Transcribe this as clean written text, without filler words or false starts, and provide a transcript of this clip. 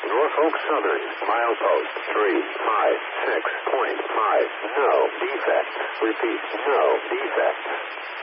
Norfolk Southern, milepost 356.5. No defects. Repeat, no defects.